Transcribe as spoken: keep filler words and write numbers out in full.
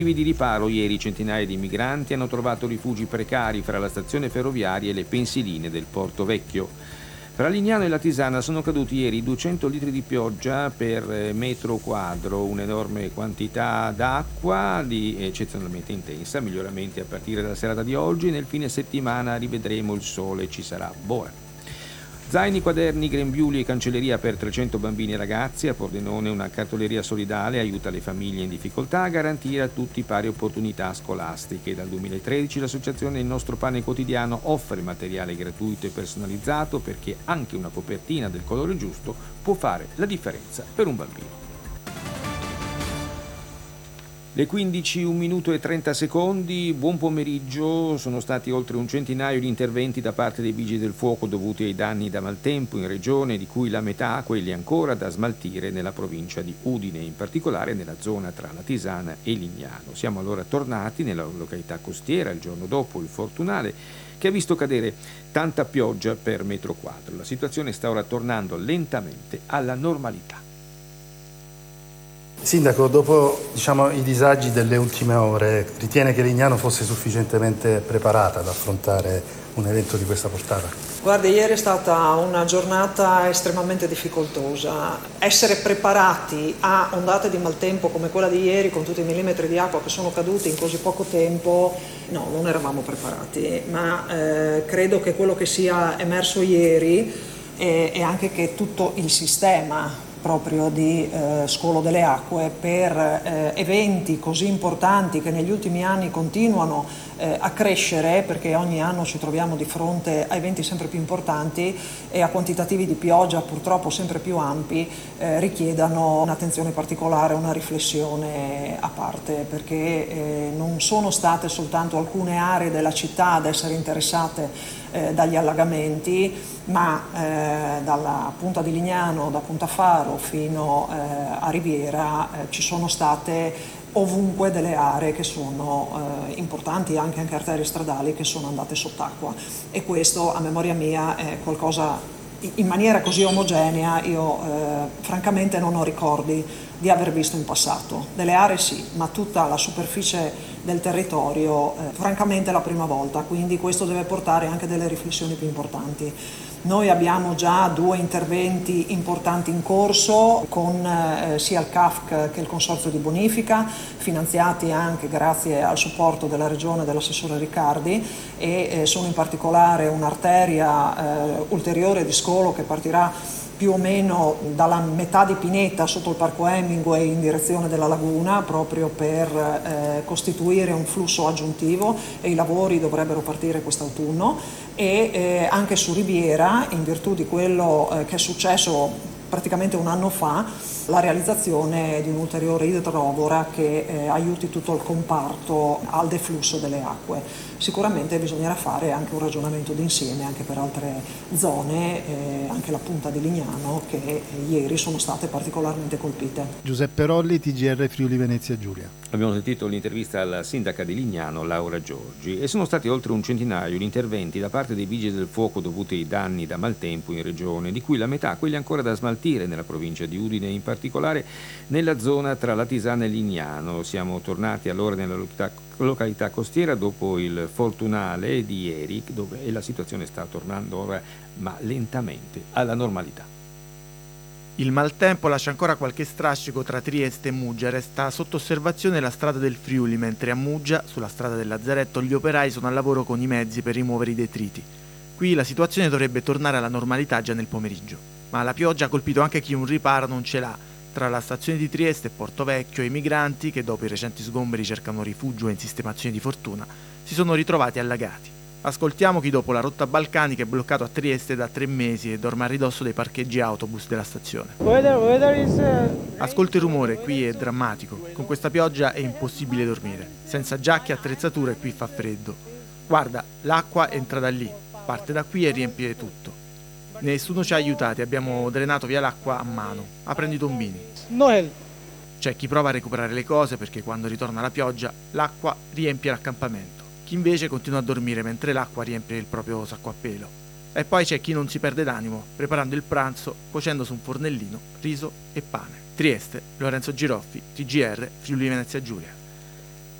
Di riparo ieri centinaia di migranti hanno trovato rifugi precari fra la stazione ferroviaria e le pensiline del Porto Vecchio. Fra Lignano e la Tisana sono caduti ieri duecento litri di pioggia per metro quadro, un'enorme quantità d'acqua di eccezionalmente intensa, miglioramenti a partire dalla serata di oggi. Nel fine settimana rivedremo il sole, ci sarà boa. Zaini, quaderni, grembiuli e cancelleria per trecento bambini e ragazzi. A Pordenone una cartoleria solidale aiuta le famiglie in difficoltà a garantire a tutti pari opportunità scolastiche. Dal duemilatredici l'associazione Il Nostro Pane Quotidiano offre materiale gratuito e personalizzato perché anche una copertina del colore giusto può fare la differenza per un bambino. Le quindici, un minuto e trenta secondi, buon pomeriggio. Sono stati oltre un centinaio di interventi da parte dei vigili del fuoco dovuti ai danni da maltempo in regione, di cui la metà quelli ancora da smaltire nella provincia di Udine, in particolare nella zona tra la Tisana e Lignano. Siamo allora tornati nella località costiera il giorno dopo il fortunale che ha visto cadere tanta pioggia per metro quadro. La situazione sta ora tornando lentamente alla normalità. Sindaco, dopo diciamo, i disagi delle ultime ore, ritiene che Lignano fosse sufficientemente preparata ad affrontare un evento di questa portata? Guardi, ieri è stata una giornata estremamente difficoltosa. Essere preparati a ondate di maltempo come quella di ieri, con tutti i millimetri di acqua che sono caduti in così poco tempo, no, non eravamo preparati. Ma eh, credo che quello che sia emerso ieri è, è anche che tutto il sistema proprio di eh, scolo delle acque per eh, eventi così importanti che negli ultimi anni continuano eh, a crescere, perché ogni anno ci troviamo di fronte a eventi sempre più importanti e a quantitativi di pioggia purtroppo sempre più ampi, eh, richiedano un'attenzione particolare, una riflessione a parte, perché eh, non sono state soltanto alcune aree della città ad essere interessate eh, dagli allagamenti, ma eh, dalla punta di Lignano, da Punta Faro fino eh, a Riviera eh, ci sono state ovunque delle aree che sono eh, importanti, anche, anche arterie stradali che sono andate sott'acqua, e questo a memoria mia è qualcosa in maniera così omogenea io eh, francamente non ho ricordi di aver visto in passato. Delle aree sì, ma tutta la superficie del territorio eh, francamente è la prima volta, quindi questo deve portare anche delle riflessioni più importanti. Noi abbiamo già due interventi importanti in corso con eh, sia il C A F C che il Consorzio di Bonifica, finanziati anche grazie al supporto della Regione e dell'assessore Riccardi, e eh, sono in particolare un'arteria eh, ulteriore di scolo che partirà più o meno dalla metà di Pineta sotto il Parco Hemingway in direzione della laguna, proprio per eh, costituire un flusso aggiuntivo, e i lavori dovrebbero partire quest'autunno, e eh, anche su Riviera, in virtù di quello eh, che è successo praticamente un anno fa, la realizzazione di un'ulteriore idrovora che eh, aiuti tutto il comparto al deflusso delle acque. Sicuramente bisognerà fare anche un ragionamento d'insieme anche per altre zone, eh, anche la punta di Lignano, che eh, ieri sono state particolarmente colpite. Giuseppe Rolli, T G R Friuli Venezia Giulia. Abbiamo sentito l'intervista alla sindaca di Lignano, Laura Giorgi, e sono stati oltre un centinaio di interventi da parte dei vigili del fuoco dovuti ai danni da maltempo in regione, di cui la metà quelli ancora da smaltire nella provincia di Udine, in particolare nella zona tra la Tisana e Lignano. Siamo tornati allora nella località, località costiera dopo il fortunale di ieri, dove la situazione sta tornando ora, ma lentamente, alla normalità. Il maltempo lascia ancora qualche strascico tra Trieste e Muggia. Resta sotto osservazione la strada del Friuli, mentre a Muggia, sulla strada del Lazzaretto, gli operai sono al lavoro con i mezzi per rimuovere i detriti. Qui la situazione dovrebbe tornare alla normalità già nel pomeriggio, ma la pioggia ha colpito anche chi un riparo non ce l'ha. Tra la stazione di Trieste e Porto Vecchio, i migranti, che dopo i recenti sgomberi cercano rifugio in sistemazioni di fortuna, si sono ritrovati allagati. Ascoltiamo chi dopo la rotta balcanica è bloccato a Trieste da tre mesi e dorme a ridosso dei parcheggi autobus della stazione. Ascolta il rumore, qui è drammatico. Con questa pioggia è impossibile dormire. Senza giacche e attrezzature qui fa freddo. Guarda, l'acqua entra da lì, parte da qui e riempie tutto. Nessuno ci ha aiutati, abbiamo drenato via l'acqua a mano, aprendo i tombini. C'è chi prova a recuperare le cose perché quando ritorna la pioggia l'acqua riempie l'accampamento. Chi invece continua a dormire mentre l'acqua riempie il proprio sacco a pelo. E poi c'è chi non si perde d'animo, preparando il pranzo, cuocendo su un fornellino riso e pane. Trieste, Lorenzo Giroffi, T G R, Friuli Venezia Giulia.